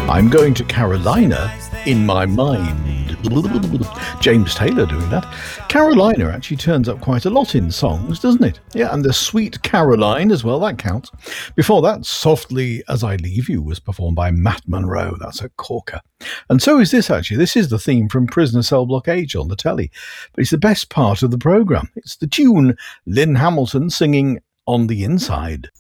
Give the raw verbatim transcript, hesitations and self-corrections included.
I'm going to Carolina in my mind. James Taylor doing that. Carolina actually turns up quite a lot in songs, doesn't it? Yeah, and the Sweet Caroline as well, that counts. Before that, Softly As I Leave You was performed by Matt Monro. That's a corker. And so is this, actually. This is the theme from Prisoner Cell Block H on the telly. But it's the best part of the programme. It's the tune Lynn Hamilton singing On the Inside.